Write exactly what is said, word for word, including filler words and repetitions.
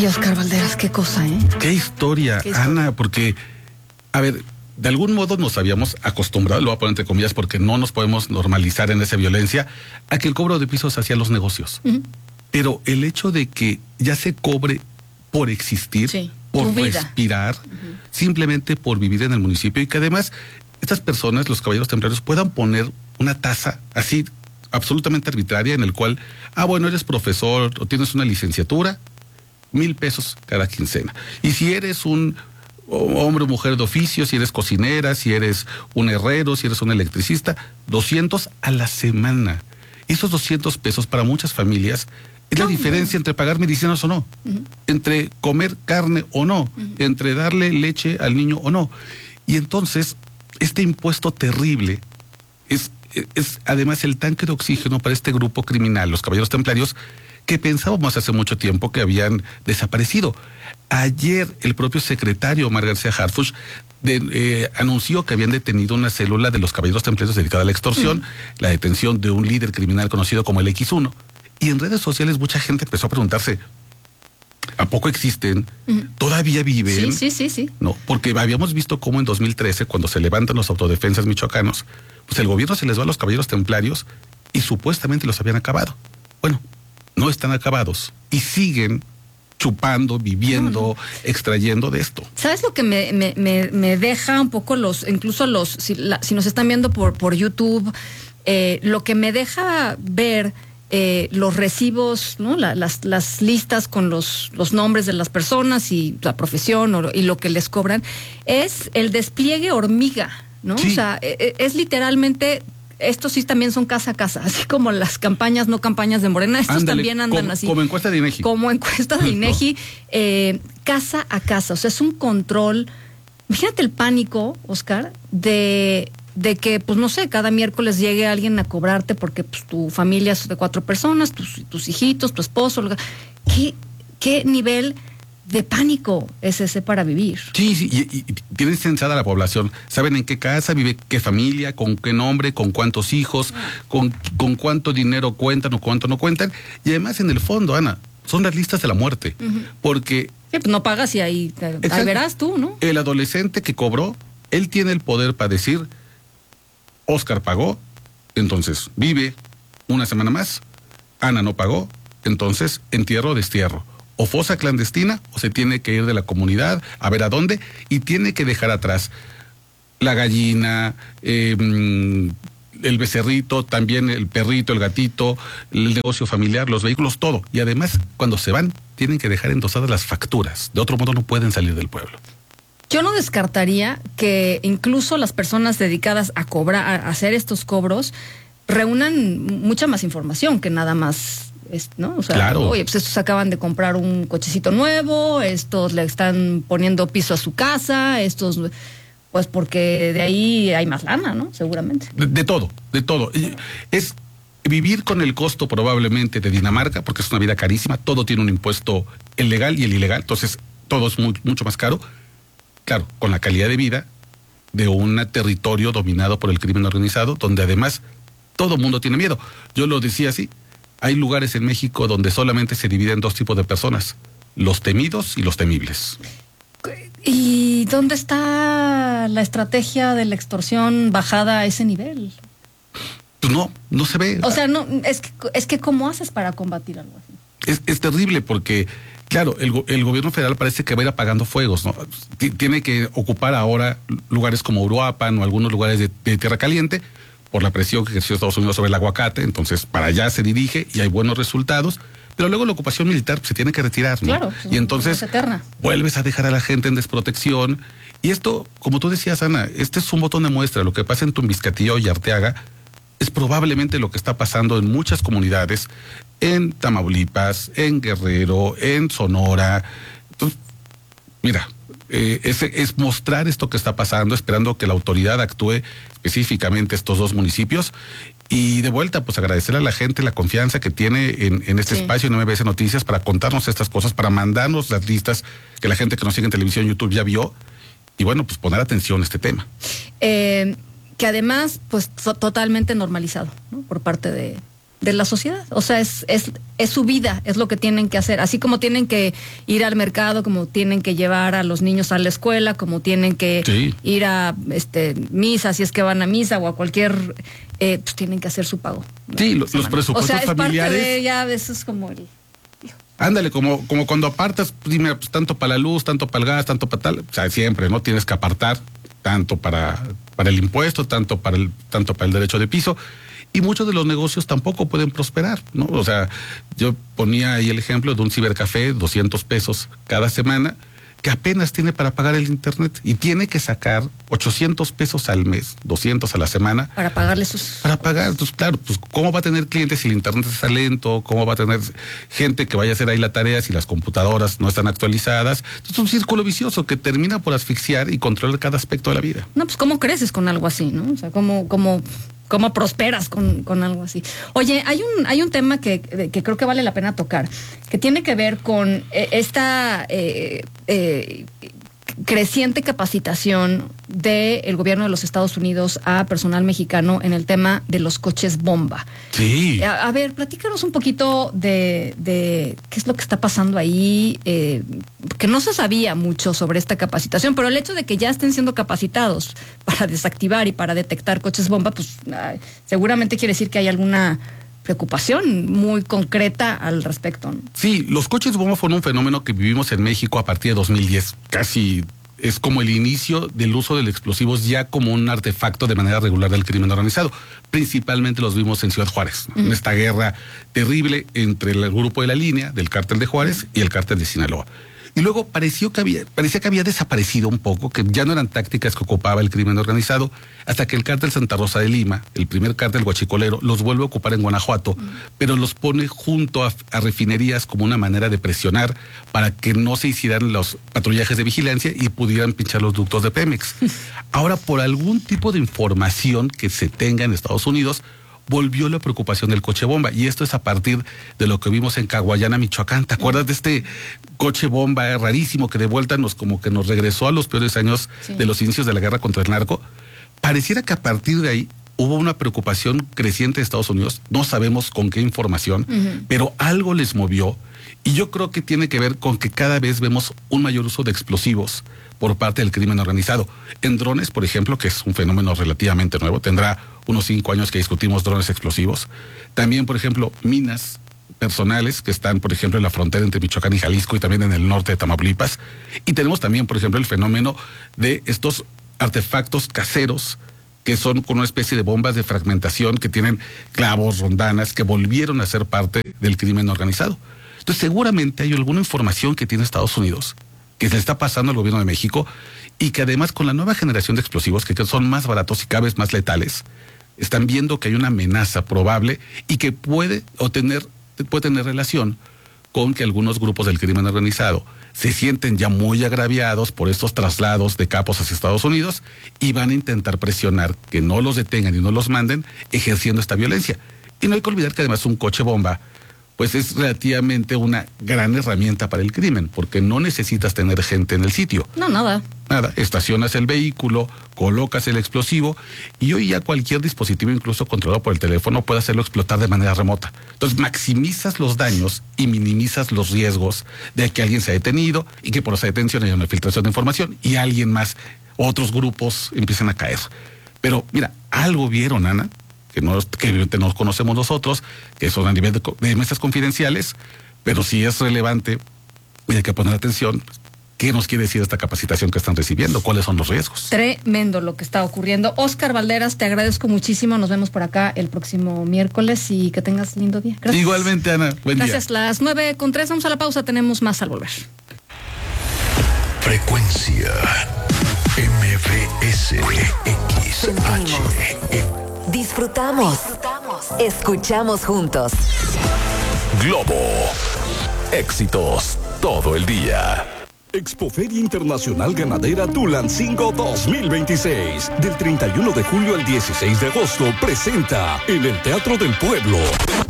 Y Oscar Valderas, qué cosa, ¿eh? Qué historia, ¿Qué historia? Ana, porque, a ver, de algún modo nos habíamos acostumbrado, lo voy a poner entre comillas porque no nos podemos normalizar en esa violencia, a que el cobro de pisos hacía los negocios. Uh-huh. Pero el hecho de que ya se cobre por existir, sí, por respirar, uh-huh, simplemente por vivir en el municipio, y que además estas personas, los caballeros templarios, puedan poner una tasa así absolutamente arbitraria en el cual, ah, bueno, eres profesor o tienes una licenciatura, mil pesos cada quincena. Y si eres un hombre o mujer de oficio, si eres cocinera, si eres un herrero, si eres un electricista, doscientos a la semana. Esos doscientos pesos para muchas familias es la no, diferencia no. entre pagar medicinas o no, uh-huh, entre comer carne o no, uh-huh, entre darle leche al niño o no. Y entonces, este impuesto terrible es, es además el tanque de oxígeno para este grupo criminal, los caballeros templarios, que pensábamos hace mucho tiempo que habían desaparecido. Ayer el propio secretario Omar García Harfuch de, eh, anunció que habían detenido una célula de los caballeros templarios dedicada a la extorsión, uh-huh, la detención de un líder criminal conocido como el equis uno. Y en redes sociales mucha gente empezó a preguntarse, ¿a poco existen? Uh-huh. ¿Todavía viven? Sí, sí, sí, sí. No, porque habíamos visto cómo en dos mil trece, cuando se levantan los autodefensas michoacanos, pues el gobierno se les va a los caballeros templarios y supuestamente los habían acabado. Bueno, no están acabados y siguen chupando, viviendo, no, no. extrayendo de esto. ¿Sabes lo que me, me, me, me deja un poco los, incluso los, si, la, si nos están viendo por, por YouTube, eh, lo que me deja ver eh, los recibos, ¿no? La, las, las listas con los, los nombres de las personas y la profesión o, y lo que les cobran, es el despliegue hormiga, ¿no? Sí. O sea, es, es literalmente... Estos sí también son casa a casa, así como las campañas, no campañas de Morena, estos Ándale, también andan como, así. Como encuesta de INEGI. Como encuesta de INEGI, ¿no? eh, casa a casa, o sea, es un control. Imagínate el pánico, Oscar, de, de que, pues no sé, cada miércoles llegue alguien a cobrarte porque pues, tu familia es de cuatro personas, tus, tus hijitos, tu esposo. ¿Qué, qué nivel de pánico es ese para vivir? Sí, sí, y, y tienen censada la población. Saben en qué casa vive, qué familia, con qué nombre, con cuántos hijos, con, con cuánto dinero cuentan o cuánto no cuentan. Y además, en el fondo, Ana, son las listas de la muerte. Uh-huh. Porque... Sí, pues no pagas y ahí, ahí verás tú, ¿no? El adolescente que cobró, él tiene el poder para decir, Oscar pagó, entonces vive una semana más. Ana no pagó, entonces entierro o destierro. O fosa clandestina, o se tiene que ir de la comunidad a ver a dónde, y tiene que dejar atrás la gallina, eh, el becerrito, también el perrito, el gatito, el negocio familiar, los vehículos, todo. Y además, cuando se van, tienen que dejar endosadas las facturas. De otro modo no pueden salir del pueblo. Yo no descartaría que incluso las personas dedicadas a cobrar, a hacer estos cobros, reúnan mucha más información que nada más... ¿no? O sea, claro. Oye, pues estos acaban de comprar un cochecito nuevo, estos le están poniendo piso a su casa, estos, pues porque de ahí hay más lana, ¿no? Seguramente. De, de todo, de todo. Es vivir con el costo probablemente de Dinamarca, porque es una vida carísima, todo tiene un impuesto, el legal y el ilegal, entonces todo es muy, mucho más caro. Claro, con la calidad de vida de un territorio dominado por el crimen organizado, donde además todo el mundo tiene miedo. Yo lo decía así. Hay lugares en México donde solamente se dividen dos tipos de personas, los temidos y los temibles. ¿Y dónde está la estrategia de la extorsión bajada a ese nivel? Pues no, no se ve. O sea, no, es que, es que ¿cómo haces para combatir algo así? Es, es terrible porque, claro, el, el gobierno federal parece que va a ir apagando fuegos, ¿no? T- tiene que ocupar ahora lugares como Uruapan o algunos lugares de, de Tierra Caliente, por la presión que ejerció Estados Unidos sobre el aguacate, entonces para allá se dirige y hay buenos resultados, pero luego la ocupación militar pues, se tiene que retirar, ¿no? Claro, y entonces vuelves a dejar a la gente en desprotección, y esto, como tú decías, Ana, este es un botón de muestra. Lo que pasa en Tumbiscatillo y Arteaga es probablemente lo que está pasando en muchas comunidades, en Tamaulipas, en Guerrero, en Sonora. Entonces, mira, Eh, es, es mostrar esto que está pasando, esperando que la autoridad actúe específicamente estos dos municipios. Y de vuelta, pues agradecer a la gente la confianza que tiene en, en este sí. espacio en M B S Noticias para contarnos estas cosas, para mandarnos las listas que la gente que nos sigue en televisión, YouTube ya vio. Y bueno, pues poner atención a este tema. Eh, que además, pues to- totalmente normalizado, ¿no? Por parte de, de la sociedad. O sea, es, es, es su vida, es lo que tienen que hacer. Así como tienen que ir al mercado, como tienen que llevar a los niños a la escuela, como tienen que sí. ir a este, misa, si es que van a misa o a cualquier, eh, pues tienen que hacer su pago. Sí, los, los presupuestos o sea, es familiares. Parte de, ya, eso es como el... Ándale, como, como cuando apartas, pues, dime, pues, tanto para la luz, tanto para el gas, tanto para tal, o sea, siempre, ¿no? Tienes que apartar tanto para, para el impuesto, tanto para el, tanto para el derecho de piso, y muchos de los negocios tampoco pueden prosperar, ¿no? O sea, yo ponía ahí el ejemplo de un cibercafé, doscientos pesos cada semana, que apenas tiene para pagar el internet y tiene que sacar ochocientos pesos al mes, doscientos a la semana. Para pagarle sus... Para pagar, entonces claro, pues ¿cómo va a tener clientes si el internet está lento? ¿Cómo va a tener gente que vaya a hacer ahí la tarea si las computadoras no están actualizadas? Entonces es un círculo vicioso que termina por asfixiar y controlar cada aspecto de la vida. No, pues ¿cómo creces con algo así, no? O sea, ¿cómo... cómo... ¿Cómo prosperas con, con algo así? Oye, hay un, hay un tema que, que creo que vale la pena tocar, que tiene que ver con eh, esta eh, eh, creciente capacitación del gobierno de los Estados Unidos a personal mexicano en el tema de los coches bomba. Sí. A, a ver, platícanos un poquito de, de qué es lo que está pasando ahí, eh, que no se sabía mucho sobre esta capacitación, pero el hecho de que ya estén siendo capacitados para desactivar y para detectar coches bomba, pues ah, seguramente quiere decir que hay alguna preocupación muy concreta al respecto, ¿no? Sí, los coches bomba fueron un fenómeno que vivimos en México a partir de dos mil diez, casi es como el inicio del uso de los explosivos ya como un artefacto de manera regular del crimen organizado. Principalmente los vimos en Ciudad Juárez, mm. en esta guerra terrible entre el grupo de la línea del cártel de Juárez y el cártel de Sinaloa. Y luego pareció que había, parecía que había desaparecido un poco, que ya no eran tácticas que ocupaba el crimen organizado, hasta que el cártel Santa Rosa de Lima, el primer cártel guachicolero, los vuelve a ocupar en Guanajuato, mm. pero los pone junto a, a refinerías como una manera de presionar para que no se hicieran los patrullajes de vigilancia y pudieran pinchar los ductos de Pemex. Ahora, por algún tipo de información que se tenga en Estados Unidos, volvió la preocupación del coche bomba, y esto es a partir de lo que vimos en Caguayana, Michoacán. ¿Te acuerdas de este coche bomba eh, rarísimo que de vuelta nos como que nos regresó a los peores años sí. de los inicios de la guerra contra el narco? Pareciera que a partir de ahí hubo una preocupación creciente de Estados Unidos, no sabemos con qué información, uh-huh. pero algo les movió, y yo creo que tiene que ver con que cada vez vemos un mayor uso de explosivos por parte del crimen organizado. En drones, por ejemplo, que es un fenómeno relativamente nuevo, tendrá unos cinco años que discutimos drones explosivos. También, por ejemplo, minas personales que están, por ejemplo, en la frontera entre Michoacán y Jalisco y también en el norte de Tamaulipas. Y tenemos también, por ejemplo, el fenómeno de estos artefactos caseros que son con una especie de bombas de fragmentación que tienen clavos, rondanas, que volvieron a ser parte del crimen organizado. Entonces, seguramente hay alguna información que tiene Estados Unidos que se le está pasando al gobierno de México, y que además con la nueva generación de explosivos, que son más baratos y cada vez más letales, están viendo que hay una amenaza probable y que puede, o tener, puede tener relación con que algunos grupos del crimen organizado se sienten ya muy agraviados por estos traslados de capos hacia Estados Unidos y van a intentar presionar que no los detengan y no los manden ejerciendo esta violencia. Y no hay que olvidar que además un coche bomba pues es relativamente una gran herramienta para el crimen, porque no necesitas tener gente en el sitio. No, nada. Nada, estacionas el vehículo, colocas el explosivo, y hoy ya cualquier dispositivo, incluso controlado por el teléfono, puede hacerlo explotar de manera remota. Entonces maximizas los daños y minimizas los riesgos de que alguien sea detenido y que por esa detención haya una filtración de información y alguien más, otros grupos empiecen a caer. Pero mira, algo vieron, Ana, que no, que no conocemos nosotros, que son a nivel de, de mesas confidenciales, pero sí es relevante y hay que poner atención. ¿Qué nos quiere decir esta capacitación que están recibiendo? ¿Cuáles son los riesgos? Tremendo lo que está ocurriendo. Óscar Valderas, te agradezco muchísimo. Nos vemos por acá el próximo miércoles y que tengas lindo día. Gracias. Igualmente, Ana. Buen Gracias. día. Las nueve con tres. Vamos a la pausa. Tenemos más al volver. Frecuencia M B S X H. Disfrutamos. Disfrutamos. Escuchamos juntos. Globo. Éxitos todo el día. Expoferia Internacional Ganadera Tulancingo dos mil veintiséis. Del treinta y uno de julio al dieciséis de agosto presenta en el Teatro del Pueblo